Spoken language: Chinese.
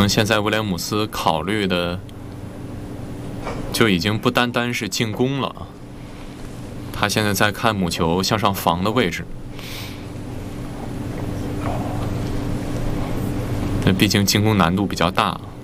能现在威廉姆斯考虑的就已经不单单是进攻了，他现在在看母球向上防的位置。那毕竟进攻难度比较大。